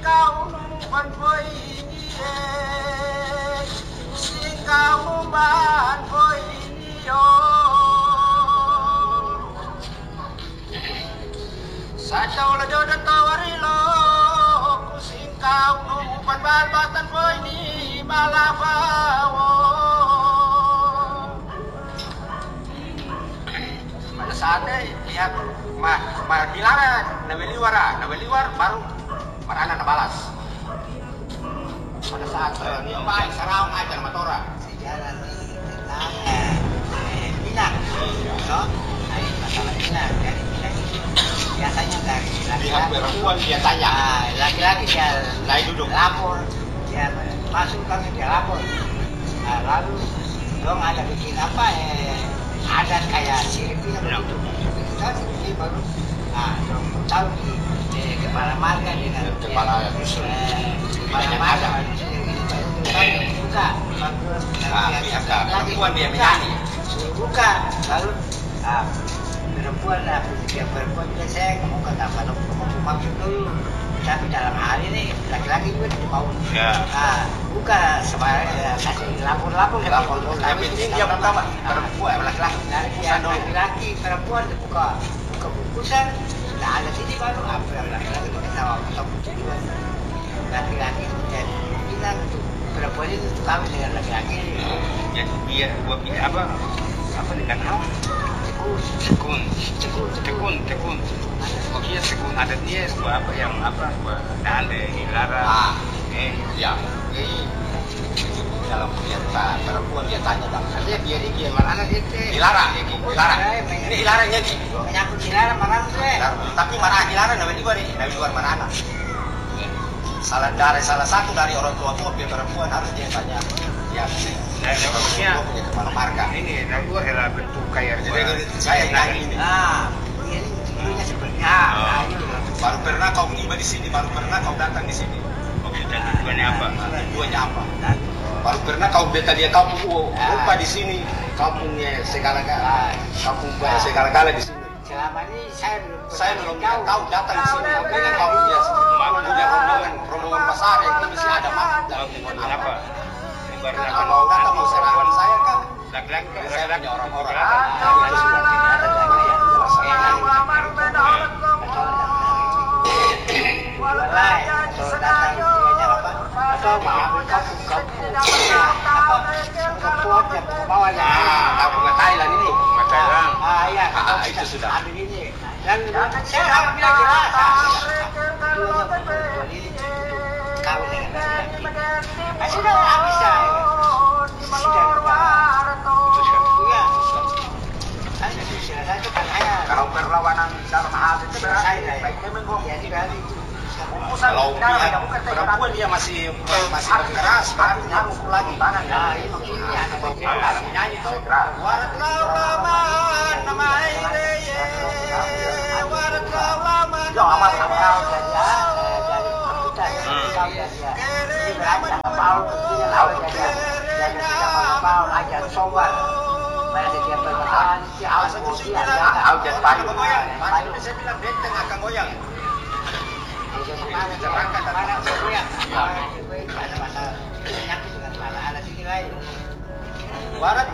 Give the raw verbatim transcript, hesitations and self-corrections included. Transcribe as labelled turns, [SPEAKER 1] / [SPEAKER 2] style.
[SPEAKER 1] kau numpan boy eh sing kau numpan boy yo Sajau la jodan tawarilo kusing kau numpan balbatan boy ni malabawo pada saatnya lihat mah mah dilarang naweliwara naweliwar baru marana nabalas pada saat dia baik sarang aja matora
[SPEAKER 2] sejarah tentang eh minang no ini masalah minang dari minang itu biasanya dari
[SPEAKER 1] lihat perempuan dia tanya
[SPEAKER 2] ah, laki-laki dia
[SPEAKER 1] naik duduk
[SPEAKER 2] lapor dia masuk kami dia lapor nah, lalu dong ada bikin apa eh adat kayak siripin begitu kita siripin baru nah dong tahu di eh, kepala marga dengan
[SPEAKER 1] kepala dusun
[SPEAKER 2] eh, kepala marga baru buka
[SPEAKER 1] nah lihat perempuan dia menyanyi
[SPEAKER 2] suruh buka lalu ah, perempuan lah dia perempuan dia saya ngomong kata kalau ngomong maksud dulu tapi dalam hal ini laki-laki juga tidak mau
[SPEAKER 1] ya.
[SPEAKER 2] Nah, buka sebarang ya, kasih lapor-lapor
[SPEAKER 1] lapor dulu tapi ini dia pertama perempuan laki-laki
[SPEAKER 2] ya, laki-laki perempuan buka buka bungkusan nah ada sini baru apa laki-laki pakai tawa atau juga laki-laki dan bilang tuh perempuan itu kawin dengan laki-laki
[SPEAKER 1] jadi dia buat apa apa dengan apa tekun tekun tekun tekun pokoknya tekun adatnya sebuah apa yang apa sebuah dande dilarang ah eh ya ini dalam perintah perempuan dia tanya bang dia dia dia mana dia dilarang dilarang ini dilarangnya sih
[SPEAKER 2] menyangkut dilarang mana tuh
[SPEAKER 1] tapi mana dilarang dari luar dari luar mana salah dari salah satu dari orang tua tua perempuan harus dia tanya ya nah maksudnya kepala marga ini dari luar adalah bentuk kayak saya nanya ini
[SPEAKER 2] ah ini dulunya seperti ah
[SPEAKER 1] baru pernah kau tiba di sini baru pernah kau datang di sini oke dan tujuannya apa tujuannya apa baru pernah kau beta dia kampung lupa di sini kampungnya segala gala kampung segala gala di sini
[SPEAKER 2] selama ini saya belum
[SPEAKER 1] saya belum tahu datang di sini dengan kampungnya punya rombongan rombongan pasar yang masih ada mak apa kalau mau datang mau serangan saya kan laki-laki saya punya orang-orang itu sudah tidak ada lagi yang jelas
[SPEAKER 2] atau datang dianya apa atau mau ambil kampung kampung apa kampung yang bawah ya
[SPEAKER 1] kampung Thailand ini
[SPEAKER 2] Thailand ah iya
[SPEAKER 1] itu sudah
[SPEAKER 2] ambil ini dan saya harus bilang jelas kawin dengan laki-laki sudah habis ya sudah
[SPEAKER 1] kalau perlawanan dalam hal itu
[SPEAKER 2] selesai baiknya mengkong ya tidak ada itu
[SPEAKER 1] kalau pihak perempuan dia masih masih berkeras artinya mukul lagi
[SPEAKER 2] nah itu ini anak bapak
[SPEAKER 1] nyanyi tuh warat laman nama ide warat laman
[SPEAKER 2] yo amat kau jadi jadi kita jadi kita Paul begini lawan jadi jadi kita Paul aja sobat pada dia bertahan si awal dia
[SPEAKER 1] ada aujan payu payu saya bilang benteng akan goyang
[SPEAKER 2] Jangan mana goyang ada masa penyakit dengan mana ada sini lain
[SPEAKER 1] warat